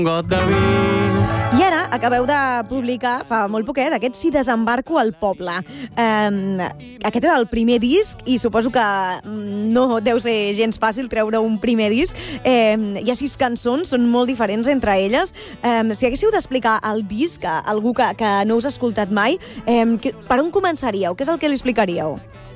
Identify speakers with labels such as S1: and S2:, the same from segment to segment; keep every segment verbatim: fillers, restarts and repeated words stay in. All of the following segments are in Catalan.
S1: got de vi.
S2: I ara acabeu de publicar, fa molt poquet, aquest Si desembarco al poble. Eh, aquest és el primer disc i suposo que no deu ser gens fàcil treure un primer disc. Eh, hi ha sis cançons, són molt diferents entre elles. Eh, si haguéssiu d'explicar el disc a algú que, que no us ha escoltat mai, eh, que, per on començaríeu? Què és el que li explicaríeu?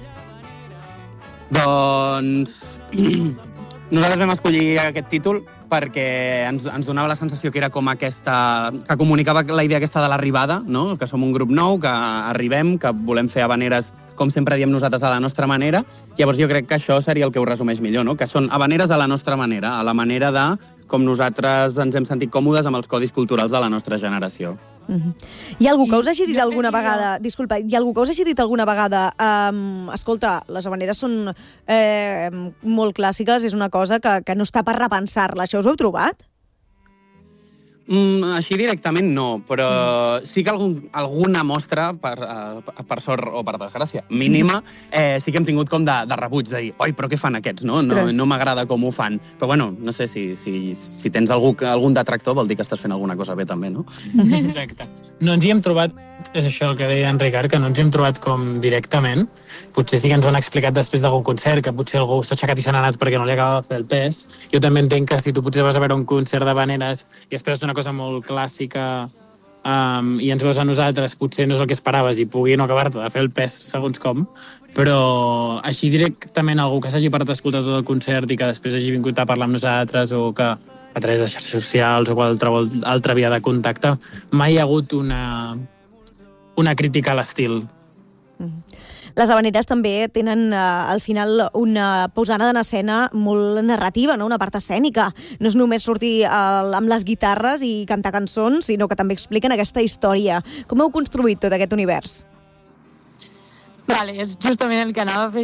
S3: Doncs nosaltres vam escollir aquest títol perquè ens, ens donava la sensació que era com aquesta... que comunicava la idea aquesta de l'arribada, no? Que som un grup nou, que arribem, que volem fer habaneres, com sempre diem nosaltres, a la nostra manera. Llavors jo crec que això seria el que ho resumeix millor, no? Que són habaneres a la nostra manera, a la manera de com nosaltres ens hem sentit còmodes amb els codis culturals de la nostra generació.
S2: Mm-hmm. Hi ha algú que us hagi dit alguna vegada... Disculpa, hi ha algú que us hagi dit alguna vegada um, escolta, les habaneres són eh, molt clàssiques, és una cosa que, que no està per repensar-la. Això us ho heu trobat?
S3: Mm, així directament no, però sí que algun, alguna mostra, per, uh, per sort o per desgràcia, mínima, eh, sí que hem tingut com de, de rebuig, de dir, oi, però què fan aquests, no? No, no m'agrada com ho fan. Però bueno, no sé, si, si, si tens algú, algun detractor vol dir que estàs fent alguna cosa bé també, no?
S4: Exacte. No ens hi hem trobat, és això el que deia en Ricard, que no ens hi hem trobat com directament. Potser sí que ens ho han explicat després d'algun concert, que potser algú s'ha aixecat i se n'ha anat perquè no li acaba de fer el pes. Jo també entenc que si tu potser vas a veure un concert d'habaneres i esperes una cosa molt clàssica um, i ens veus a nosaltres, potser no és el que esperaves i pugui no acabar-te de fer el pes segons com, però així directament algú que s'hagi parat a escoltar tot el concert i que després hagi vingut a parlar amb nosaltres o que a través de xarxes socials o qualsevol altra via de contacte, mai hi ha hagut una, una crítica a l'estil.
S2: Mm-hmm. Les habaneres també tenen, eh, al final, una posada en escena molt narrativa, no? Una part escènica. No és només sortir eh, amb les guitarres i cantar cançons, sinó que també expliquen aquesta història. Com heu construït tot aquest univers?
S5: Vale, és justament el que anava a fer